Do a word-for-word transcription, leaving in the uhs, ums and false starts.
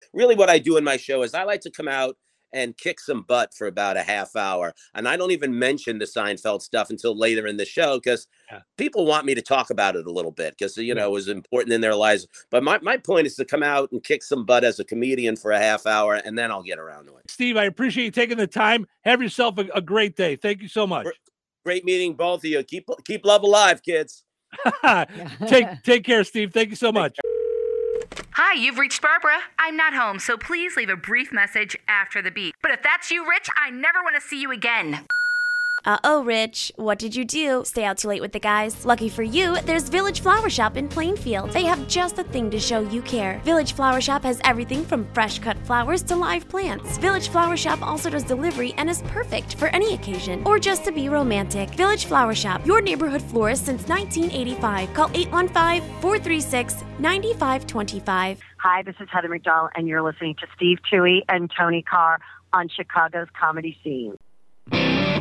really what I do in my show is I like to come out and kick some butt for about a half hour. And I don't even mention the Seinfeld stuff until later in the show because Yeah. people want me to talk about it a little bit because, you know, Yeah. it was important in their lives. But my, my point is to come out and kick some butt as a comedian for a half hour, and then I'll get around to it. Steve, I appreciate you taking the time. Have yourself a, a great day. Thank you so much. Great meeting both of you. Keep keep love alive, kids. take take care, Steve. Thank you so much. Hi, you've reached Barbara. I'm not home, so please leave a brief message after the beep. But if that's you, Rich, I never want to see you again. Uh-oh, Rich. What did you do? Stay out too late with the guys? Lucky for you, there's Village Flower Shop in Plainfield. They have just the thing to show you care. Village Flower Shop has everything from fresh cut flowers to live plants. Village Flower Shop also does delivery and is perfect for any occasion or just to be romantic. Village Flower Shop, your neighborhood florist since nineteen eighty-five. Call eight one five, four three six, nine five two five. Hi, this is Heather McDowell, and you're listening to Steve Toohey and Tony Carr on Chicago's Comedy Scene.